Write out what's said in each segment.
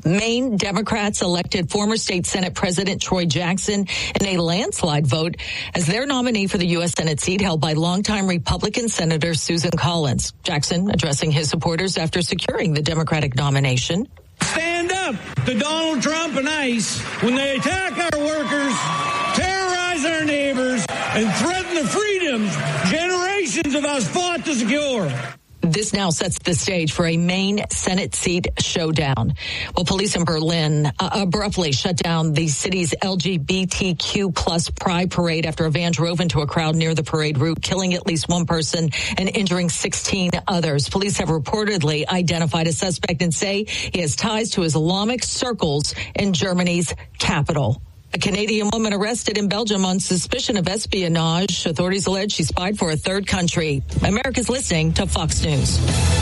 Maine Democrats elected former state Senate President Troy Jackson in a landslide vote as their nominee for the U.S. Senate seat held by longtime Republican Senator Susan Collins. Jackson addressing his supporters after securing the Democratic nomination. Stand up to Donald Trump and ICE when they attack our workers, terrorize our neighbors, and threaten the freedoms generations of us fought to secure. This now sets the stage for a Maine Senate seat showdown. Well, police in Berlin abruptly shut down the city's LGBTQ plus pride parade after a van drove into a crowd near the parade route, killing at least one person and injuring 16 others. Police have reportedly identified a suspect and say he has ties to Islamic circles in Germany's capital. A Canadian woman arrested in Belgium on suspicion of espionage. Authorities allege she spied for a third country. America's listening to Fox News.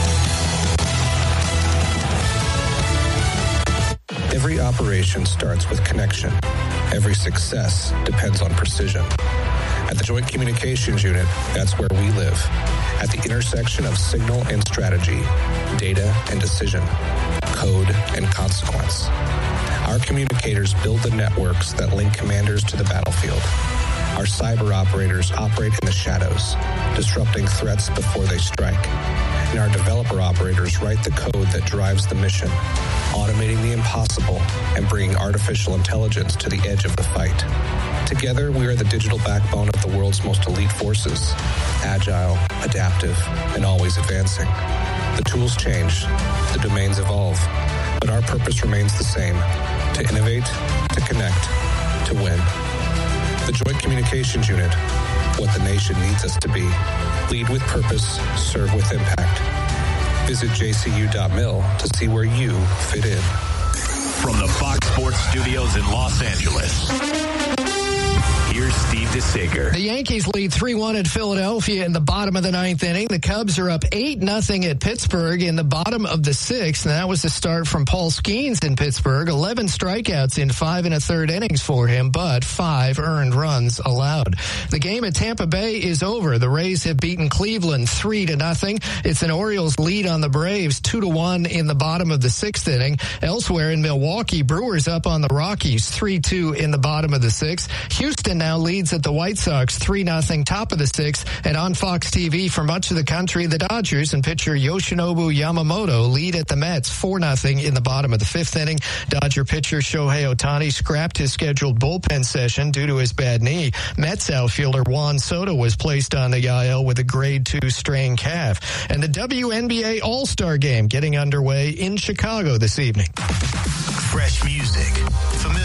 Every operation starts with connection. Every success depends on precision. At the Joint Communications Unit, that's where we live. At the intersection of signal and strategy, data and decision, code and consequence. Our communicators build the networks that link commanders to the battlefield. Our cyber operators operate in the shadows, disrupting threats before they strike. And our developer operators write the code that drives the mission, automating the impossible and bringing artificial intelligence to the edge of the fight. Together, we are the digital backbone of the world's most elite forces, agile, adaptive, and always advancing. The tools change, the domains evolve, but our purpose remains the same: to innovate, to connect, to win. The Joint Communications Unit, what the nation needs us to be. Lead with purpose, serve with impact. Visit jcu.mil to see where you fit in. From the Fox Sports Studios in Los Angeles, here's Steve DeSager. The Yankees lead 3-1 at Philadelphia in the bottom of the ninth inning. The Cubs are up 8-0 at Pittsburgh in the bottom of the sixth. And that was the start from Paul Skeens in Pittsburgh. 11 strikeouts in 5 1/3 innings for him, but 5 earned runs allowed. The game at Tampa Bay is over. The Rays have beaten Cleveland 3-0. It's an Orioles lead on the Braves 2-1 in the bottom of the sixth inning. Elsewhere in Milwaukee, Brewers up on the Rockies 3-2 in the bottom of the sixth. Houston now leads at the White Sox 3-0 top of the sixth. And on Fox TV for much of the country, the Dodgers and pitcher Yoshinobu Yamamoto lead at the Mets 4-0 in the bottom of the fifth inning. Dodger pitcher Shohei Ohtani scrapped his scheduled bullpen session due to his bad knee. Mets outfielder Juan Soto was placed on the IL with a grade 2 strained calf. And the WNBA All-Star Game getting underway in Chicago this evening. Fresh music, familiar